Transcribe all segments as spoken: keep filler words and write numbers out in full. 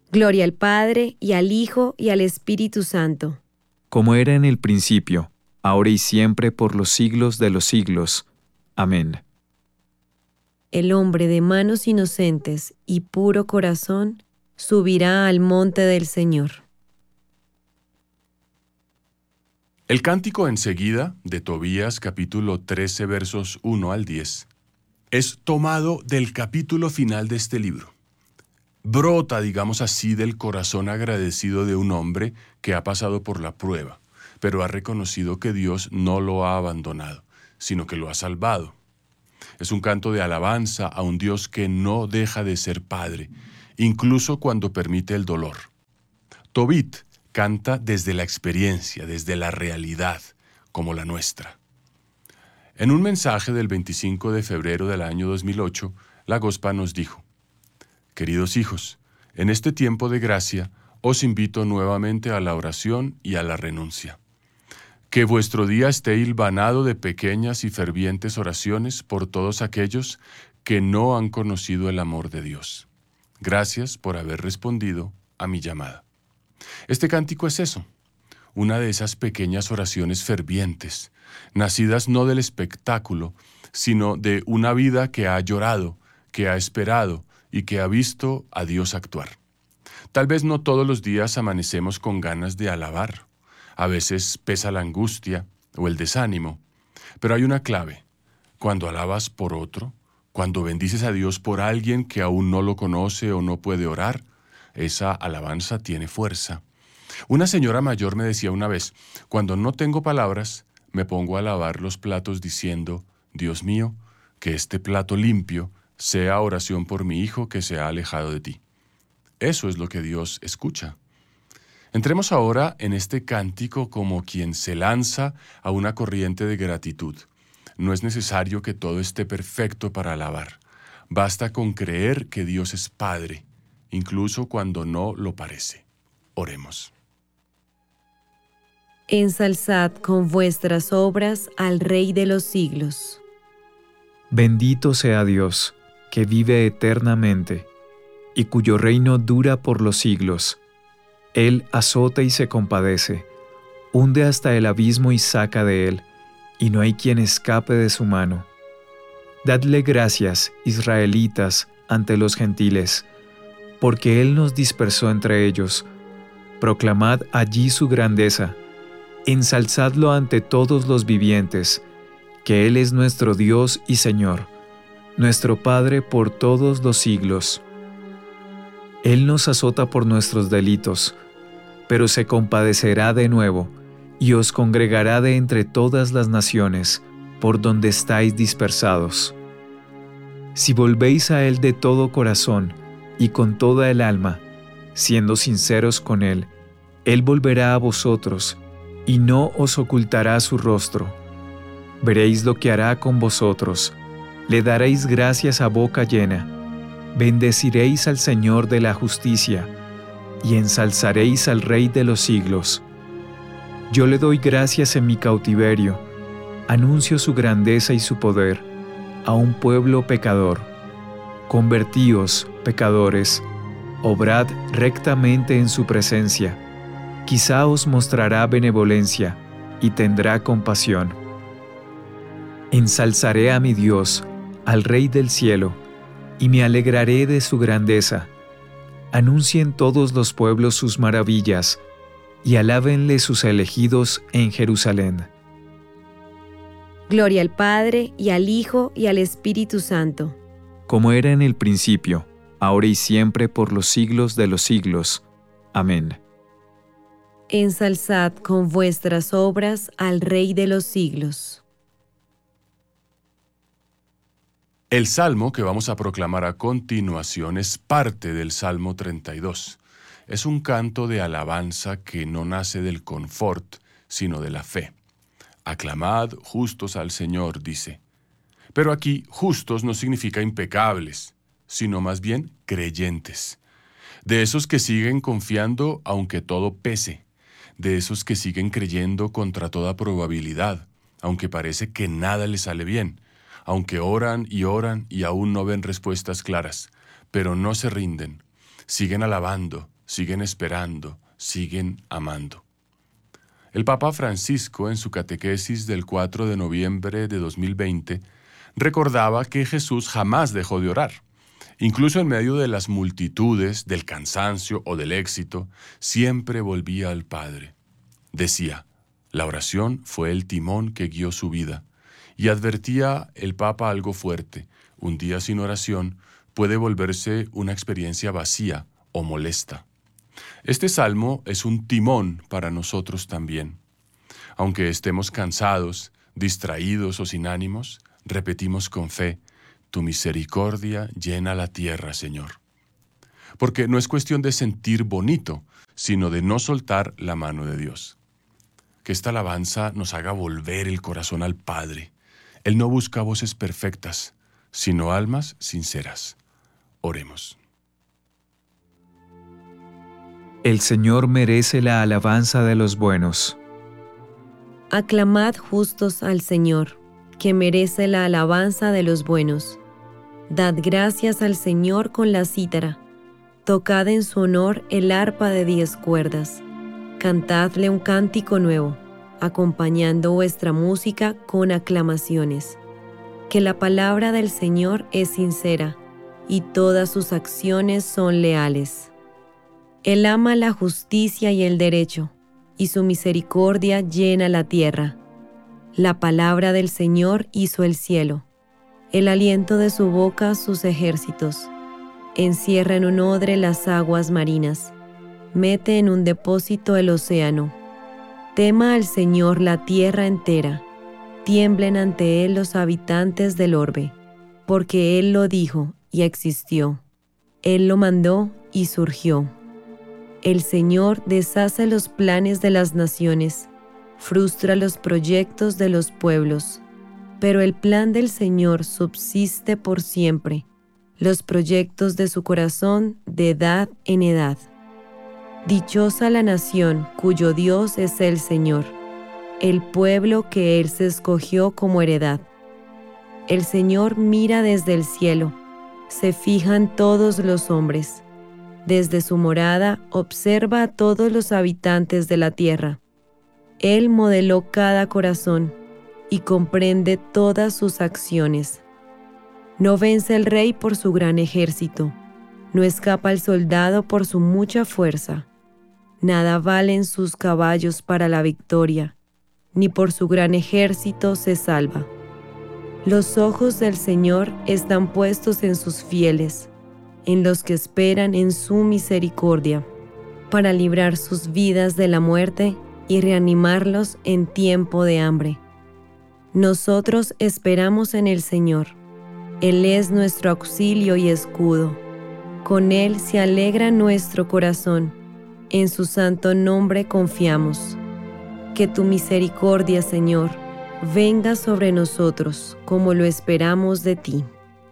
Gloria al Padre, y al Hijo, y al Espíritu Santo. Como era en el principio, ahora y siempre, por los siglos de los siglos. Amén. El hombre de manos inocentes y puro corazón subirá al monte del Señor. El cántico enseguida, de Tobías capítulo trece versos uno al diez, es tomado del capítulo final de este libro. Brota, digamos así, del corazón agradecido de un hombre que ha pasado por la prueba, pero ha reconocido que Dios no lo ha abandonado, sino que lo ha salvado. Es un canto de alabanza a un Dios que no deja de ser Padre, incluso cuando permite el dolor. Tobit canta desde la experiencia, desde la realidad, como la nuestra. En un mensaje del veinticinco de febrero del año dos mil ocho, la Gospa nos dijo: Queridos hijos, en este tiempo de gracia, os invito nuevamente a la oración y a la renuncia. Que vuestro día esté hilvanado de pequeñas y fervientes oraciones por todos aquellos que no han conocido el amor de Dios. Gracias por haber respondido a mi llamada. Este cántico es eso, una de esas pequeñas oraciones fervientes, nacidas no del espectáculo, sino de una vida que ha llorado, que ha esperado y que ha visto a Dios actuar. Tal vez no todos los días amanecemos con ganas de alabar. A veces pesa la angustia o el desánimo, pero hay una clave. Cuando alabas por otro, cuando bendices a Dios por alguien que aún no lo conoce o no puede orar, esa alabanza tiene fuerza. Una señora mayor me decía una vez: cuando no tengo palabras, me pongo a lavar los platos diciendo: Dios mío, que este plato limpio sea oración por mi hijo que se ha alejado de ti. Eso es lo que Dios escucha. Entremos ahora en este cántico como quien se lanza a una corriente de gratitud. No es necesario que todo esté perfecto para alabar. Basta con creer que Dios es Padre, incluso cuando no lo parece. Oremos. Ensalzad con vuestras obras al Rey de los siglos. Bendito sea Dios, que vive eternamente, y cuyo reino dura por los siglos. Él azota y se compadece, hunde hasta el abismo y saca de él, y no hay quien escape de su mano. Dadle gracias, israelitas, ante los gentiles, porque Él nos dispersó entre ellos. Proclamad allí su grandeza, ensalzadlo ante todos los vivientes, que Él es nuestro Dios y Señor, nuestro Padre por todos los siglos. Él nos azota por nuestros delitos, pero se compadecerá de nuevo, y os congregará de entre todas las naciones, por donde estáis dispersados. Si volvéis a Él de todo corazón y con toda el alma, siendo sinceros con Él, Él volverá a vosotros, y no os ocultará su rostro. Veréis lo que hará con vosotros, le daréis gracias a boca llena, bendeciréis al Señor de la justicia, y ensalzaréis al Rey de los siglos. Yo le doy gracias en mi cautiverio, anuncio su grandeza y su poder a un pueblo pecador. Convertíos, pecadores, obrad rectamente en su presencia. Quizá os mostrará benevolencia y tendrá compasión. Ensalzaré a mi Dios, al Rey del cielo, y me alegraré de su grandeza. Anuncien todos los pueblos sus maravillas, y alábenle sus elegidos en Jerusalén. Gloria al Padre, y al Hijo, y al Espíritu Santo. Como era en el principio, ahora y siempre, por los siglos de los siglos. Amén. Ensalzad con vuestras obras al Rey de los siglos. El salmo que vamos a proclamar a continuación es parte del Salmo treinta y dos. Es un canto de alabanza que no nace del confort, sino de la fe. Aclamad justos al Señor, dice. Pero aquí justos no significa impecables, sino más bien creyentes. De esos que siguen confiando aunque todo pese. De esos que siguen creyendo contra toda probabilidad, aunque parece que nada les sale bien. Aunque oran y oran y aún no ven respuestas claras, pero no se rinden. Siguen alabando, siguen esperando, siguen amando. El Papa Francisco, en su catequesis del cuatro de noviembre de dos mil veinte, recordaba que Jesús jamás dejó de orar. Incluso en medio de las multitudes, del cansancio o del éxito, siempre volvía al Padre. Decía, la oración fue el timón que guió su vida. Y advertía el Papa algo fuerte, un día sin oración puede volverse una experiencia vacía o molesta. Este salmo es un timón para nosotros también. Aunque estemos cansados, distraídos o sin ánimos, repetimos con fe, tu misericordia llena la tierra, Señor. Porque no es cuestión de sentir bonito, sino de no soltar la mano de Dios. Que esta alabanza nos haga volver el corazón al Padre. Él no busca voces perfectas, sino almas sinceras. Oremos. El Señor merece la alabanza de los buenos. Aclamad justos al Señor, que merece la alabanza de los buenos. Dad gracias al Señor con la cítara. Tocad en su honor el arpa de diez cuerdas. Cantadle un cántico nuevo, acompañando vuestra música con aclamaciones. Que la palabra del Señor es sincera, y todas sus acciones son leales. Él ama la justicia y el derecho, y su misericordia llena la tierra. La palabra del Señor hizo el cielo, el aliento de su boca sus ejércitos. Encierra en un odre las aguas marinas, mete en un depósito el océano. Tema al Señor la tierra entera, tiemblen ante Él los habitantes del orbe, porque Él lo dijo y existió, Él lo mandó y surgió. El Señor deshace los planes de las naciones, frustra los proyectos de los pueblos, pero el plan del Señor subsiste por siempre, los proyectos de su corazón de edad en edad. Dichosa la nación cuyo Dios es el Señor, el pueblo que Él se escogió como heredad. El Señor mira desde el cielo, se fijan todos los hombres. Desde su morada observa a todos los habitantes de la tierra. Él modeló cada corazón y comprende todas sus acciones. No vence el rey por su gran ejército, no escapa el soldado por su mucha fuerza. Nada valen sus caballos para la victoria, ni por su gran ejército se salva. Los ojos del Señor están puestos en sus fieles, en los que esperan en su misericordia, para librar sus vidas de la muerte y reanimarlos en tiempo de hambre. Nosotros esperamos en el Señor. Él es nuestro auxilio y escudo. Con Él se alegra nuestro corazón. En su santo nombre confiamos. Que tu misericordia, Señor, venga sobre nosotros como lo esperamos de ti.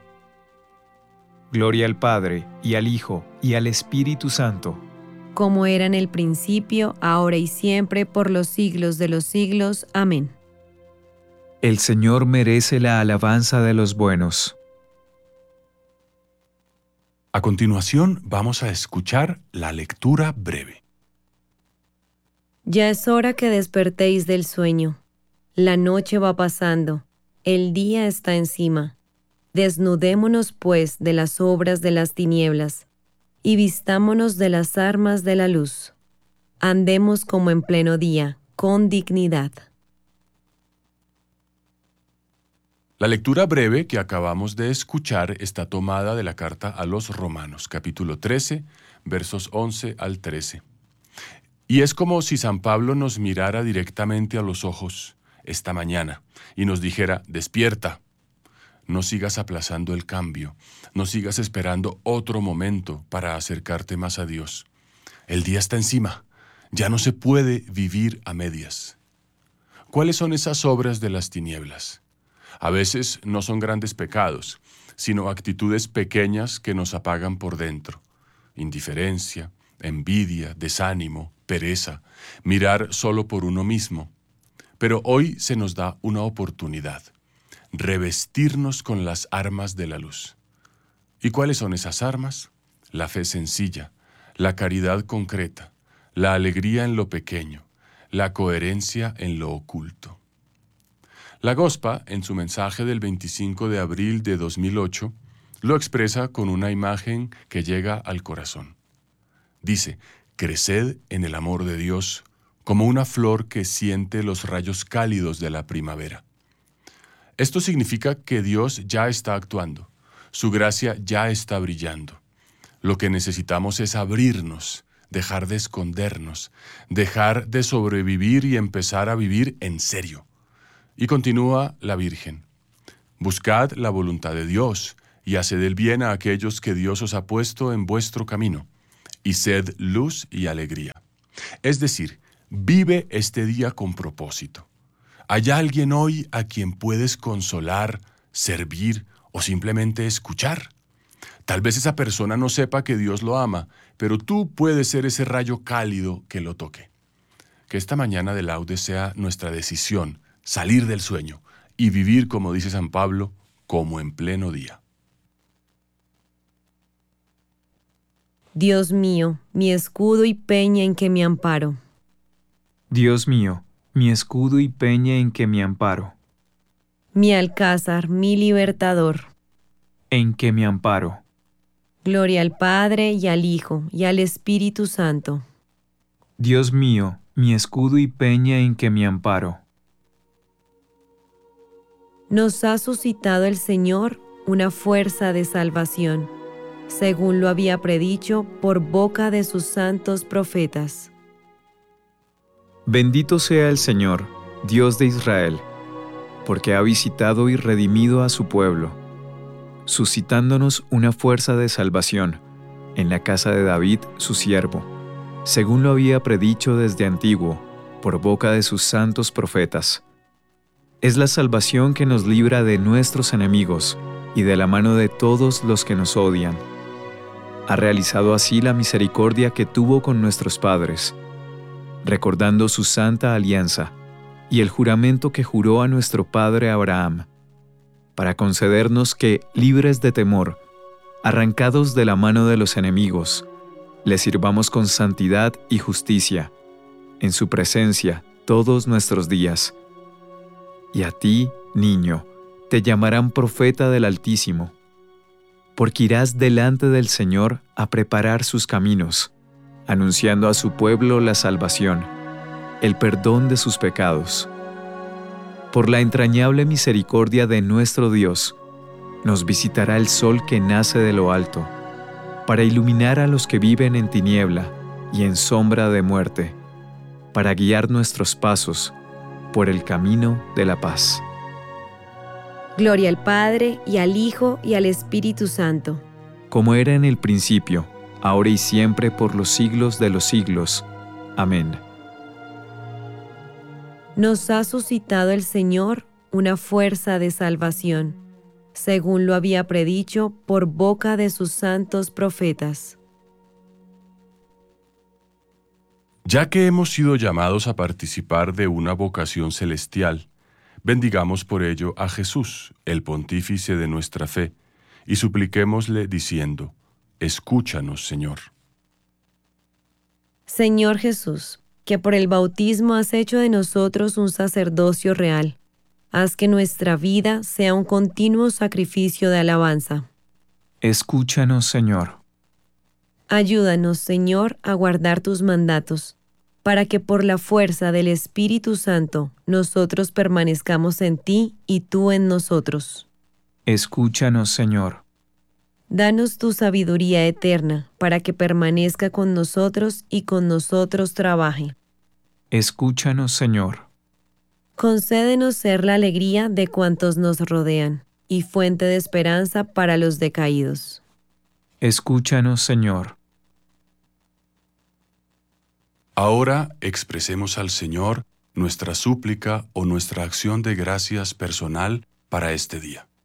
Gloria al Padre, y al Hijo, y al Espíritu Santo. Como era en el principio, ahora y siempre, por los siglos de los siglos. Amén. El Señor merece la alabanza de los buenos. A continuación, vamos a escuchar la lectura breve. Ya es hora que despertéis del sueño. La noche va pasando, el día está encima. Desnudémonos, pues, de las obras de las tinieblas, y vistámonos de las armas de la luz. Andemos como en pleno día, con dignidad. La lectura breve que acabamos de escuchar está tomada de la carta a los Romanos, capítulo trece, versos once al trece. Y es como si San Pablo nos mirara directamente a los ojos esta mañana y nos dijera, despierta. No sigas aplazando el cambio, no sigas esperando otro momento para acercarte más a Dios. El día está encima, ya no se puede vivir a medias. ¿Cuáles son esas obras de las tinieblas? A veces no son grandes pecados, sino actitudes pequeñas que nos apagan por dentro. Indiferencia, envidia, desánimo, pereza, mirar solo por uno mismo. Pero hoy se nos da una oportunidad. Revestirnos con las armas de la luz. ¿Y cuáles son esas armas? La fe sencilla, la caridad concreta, la alegría en lo pequeño, la coherencia en lo oculto. La Gospa, en su mensaje del veinticinco de abril de dos mil ocho, lo expresa con una imagen que llega al corazón. Dice: «Creced en el amor de Dios como una flor que siente los rayos cálidos de la primavera». Esto significa que Dios ya está actuando, su gracia ya está brillando. Lo que necesitamos es abrirnos, dejar de escondernos, dejar de sobrevivir y empezar a vivir en serio. Y continúa la Virgen: «Buscad la voluntad de Dios y haced el bien a aquellos que Dios os ha puesto en vuestro camino, y sed luz y alegría». Es decir, vive este día con propósito. ¿Hay alguien hoy a quien puedes consolar, servir o simplemente escuchar? Tal vez esa persona no sepa que Dios lo ama, pero tú puedes ser ese rayo cálido que lo toque. Que esta mañana de laudes sea nuestra decisión, salir del sueño y vivir, como dice San Pablo, como en pleno día. Dios mío, mi escudo y peña en que me amparo. Dios mío, mi escudo y peña en que me amparo, Mi alcázar, mi libertador. en que me amparo. Gloria al Padre y al Hijo y al Espíritu Santo. Dios mío, mi escudo y peña en que me amparo. Nos ha suscitado el Señor una fuerza de salvación, según lo había predicho por boca de sus santos profetas. Bendito sea el Señor, Dios de Israel, porque ha visitado y redimido a su pueblo, suscitándonos una fuerza de salvación en la casa de David, su siervo, según lo había predicho desde antiguo, por boca de sus santos profetas. Es la salvación que nos libra de nuestros enemigos y de la mano de todos los que nos odian. Ha realizado así la misericordia que tuvo con nuestros padres, recordando su santa alianza y el juramento que juró a nuestro padre Abraham, para concedernos que, libres de temor, arrancados de la mano de los enemigos, le sirvamos con santidad y justicia, en su presencia todos nuestros días. Y a ti, niño, te llamarán profeta del Altísimo, porque irás delante del Señor a preparar sus caminos, anunciando a su pueblo la salvación, el perdón de sus pecados. Por la entrañable misericordia de nuestro Dios, nos visitará el sol que nace de lo alto, para iluminar a los que viven en tiniebla y en sombra de muerte, para guiar nuestros pasos por el camino de la paz. Gloria al Padre, y al Hijo, y al Espíritu Santo. Como era en el principio, ahora y siempre, por los siglos de los siglos. Amén. Nos ha suscitado el Señor una fuerza de salvación, según lo había predicho por boca de sus santos profetas. Ya que hemos sido llamados a participar de una vocación celestial, bendigamos por ello a Jesús, el pontífice de nuestra fe, y supliquémosle diciendo: escúchanos, Señor. Señor Jesús, que por el bautismo has hecho de nosotros un sacerdocio real, haz que nuestra vida sea un continuo sacrificio de alabanza. Escúchanos, Señor. Ayúdanos, Señor, a guardar tus mandatos, para que por la fuerza del Espíritu Santo nosotros permanezcamos en ti y tú en nosotros. Escúchanos, Señor. Danos tu sabiduría eterna, para que permanezca con nosotros y con nosotros trabaje. Escúchanos, Señor. Concédenos ser la alegría de cuantos nos rodean, y fuente de esperanza para los decaídos. Escúchanos, Señor. Ahora expresemos al Señor nuestra súplica o nuestra acción de gracias personal para este día.